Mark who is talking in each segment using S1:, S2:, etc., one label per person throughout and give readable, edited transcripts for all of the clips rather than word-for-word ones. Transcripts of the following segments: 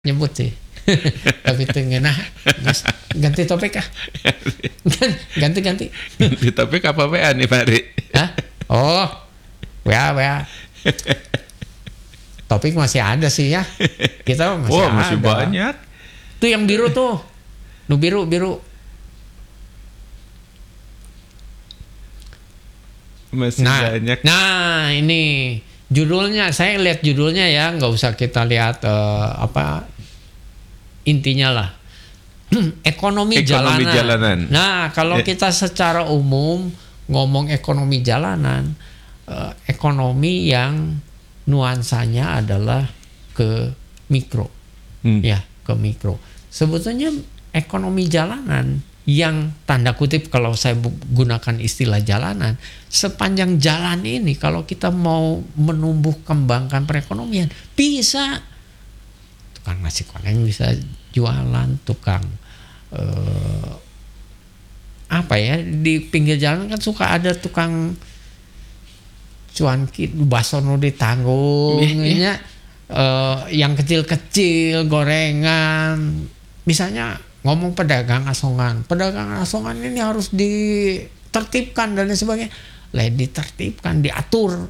S1: nyebut sih. Tapi tengah ganti topik ah. Ganti.
S2: Ganti topik apa WA nih Pak Ri?
S1: Hah? Oh, WA. Topik masih ada sih ya. Kita masih ada.
S2: Masih banyak.
S1: Tuh yang biru tuh. Nu biru.
S2: Masih banyak.
S1: Nah, ini judulnya, saya lihat judulnya ya, nggak usah kita lihat intinya lah. Ekonomi jalanan. Nah, kalau kita secara umum ngomong ekonomi jalanan, ekonomi yang nuansanya adalah ke mikro, ya ke mikro. Sebetulnya ekonomi jalanan yang tanda kutip kalau saya gunakan istilah jalanan, sepanjang jalan ini kalau kita mau menumbuh kembangkan perekonomian, bisa tukang nasi goreng bisa jualan, tukang di pinggir jalan kan suka ada tukang cuanki bakso nu ditanggung yang kecil-kecil gorengan, misalnya ngomong pedagang asongan ini harus ditertibkan dan sebagainya. Ditertibkan, diatur.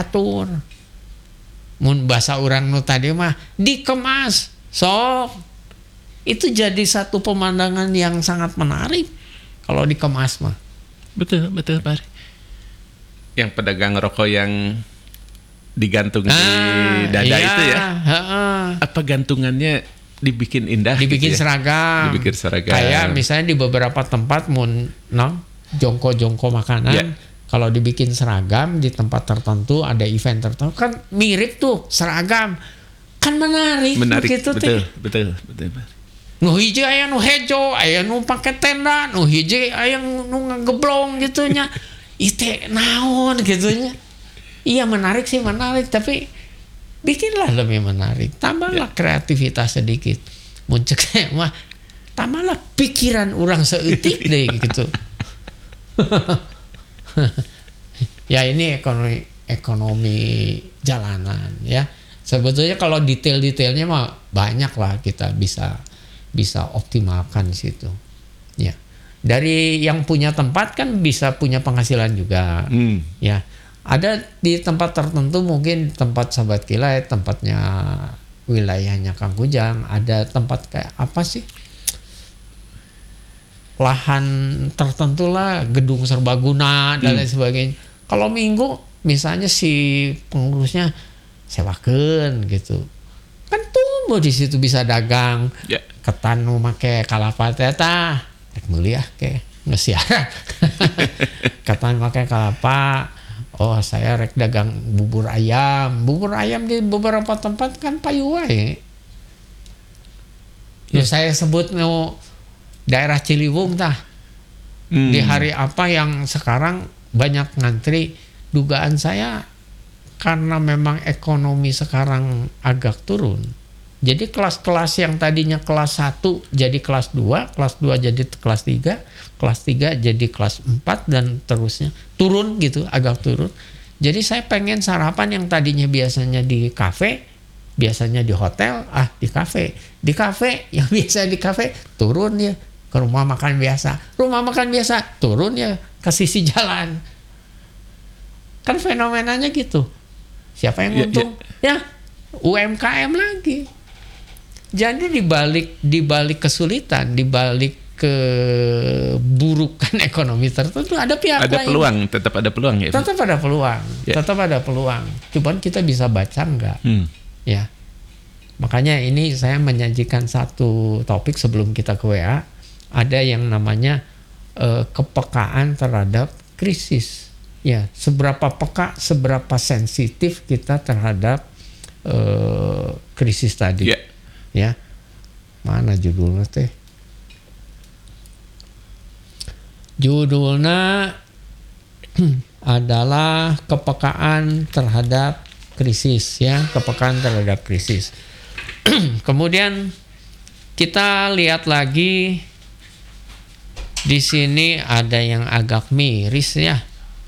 S1: Mun bahasa orang nu tadi mah dikemas. So, itu jadi satu pemandangan yang sangat menarik kalau dikemas mah.
S2: Betul Pak. Yang pedagang rokok yang digantung di dada itu ya. Apa gantungannya dibikin indah,
S1: dibikin
S2: gitu ya?
S1: seragam. Kayak misalnya di beberapa tempat jongko makanan, kalau dibikin seragam di tempat tertentu ada event tertentu kan mirip tuh seragam, kan menarik gitu.
S2: Betul.
S1: Nu hiji aya nu hejo, aya nu pake tenda, nu hiji aya nu ngegeblong gitunya. Ite naon gitunya. Iya menarik, tapi bikinlah lebih menarik, tambahlah kreativitas sedikit. Muncul saya mah tambahlah pikiran orang seeutik deh gitu. Ya ini ekonomi jalanan ya. Sebetulnya kalau detail-detailnya mah banyak lah, kita bisa optimalkan di situ. Ya. Dari yang punya tempat kan bisa punya penghasilan juga. Ya. Ada di tempat tertentu, mungkin tempat sahabat Kilai, tempatnya wilayahnya Kang Kujang, ada tempat kayak apa sih? Lahan tertentu lah, gedung serbaguna dan lain sebagainya. Kalau minggu misalnya si pengurusnya sewakeun gitu. Kan tumbuh di situ bisa dagang. Ketan nu make kalapa teh tah, rek meuli ke ngesiaran. Ketan make kalapa. Oh, saya rek dagang bubur ayam. Bubur ayam di beberapa tempat kan payu wae. Saya sebut daerah Ciliwung tah. Di hari apa yang sekarang banyak ngantri, dugaan saya karena memang ekonomi sekarang agak turun. Jadi kelas-kelas yang tadinya kelas 1 jadi kelas 2, kelas 2 jadi kelas 3, kelas 3 jadi kelas 4 dan terusnya. Turun gitu, agak turun. Jadi saya pengen sarapan yang tadinya biasanya di kafe, biasanya di hotel, di kafe. Di kafe, yang biasa di kafe, turun ya ke rumah makan biasa. Rumah makan biasa, turun ya ke sisi jalan. Kan fenomenanya gitu. Siapa yang untung? Ya, UMKM lagi. Jadi di balik kesulitan, di balik keburukan ekonomi tertentu ada pihak lain.
S2: Tetap ada peluang ya.
S1: Tetap ada peluang. Cuman kita bisa baca enggak? Ya. Makanya ini saya menyajikan satu topik sebelum kita ke WA. Ada yang namanya kepekaan terhadap krisis. Ya, seberapa peka, seberapa sensitif kita terhadap krisis tadi. Ya, mana judulnya teh? Judulnya adalah kepekaan terhadap krisis, ya, kepekaan terhadap krisis. Kemudian kita lihat lagi di sini ada yang agak miris ya,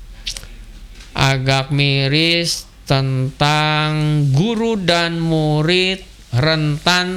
S1: agak miris tentang guru dan murid rentan